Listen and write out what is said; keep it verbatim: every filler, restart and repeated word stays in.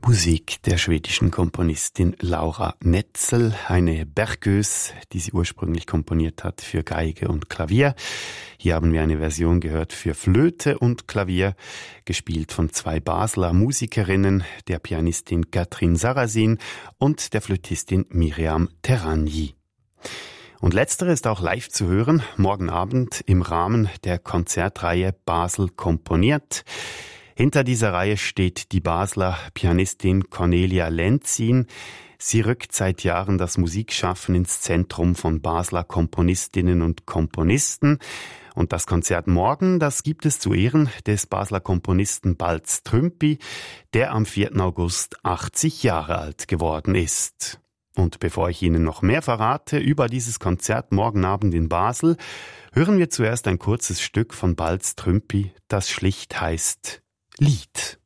Musik der schwedischen Komponistin Laura Netzel, eine Bergös, die sie ursprünglich komponiert hat für Geige und Klavier. Hier haben wir eine Version gehört für Flöte und Klavier, gespielt von zwei Basler Musikerinnen, der Pianistin Katrin Sarrazin und der Flötistin Miriam Teranyi. Und letztere ist auch live zu hören, morgen Abend im Rahmen der Konzertreihe Basel komponiert. Hinter dieser Reihe steht die Basler Pianistin Cornelia Lenzin. Sie rückt seit Jahren das Musikschaffen ins Zentrum von Basler Komponistinnen und Komponisten. Und das Konzert morgen, das gibt es zu Ehren des Basler Komponisten Balz Trümpi, der am vierten August achtzig Jahre alt geworden ist. Und bevor ich Ihnen noch mehr verrate über dieses Konzert morgen Abend in Basel, hören wir zuerst ein kurzes Stück von Balz Trümpi, das schlicht heißt Lied.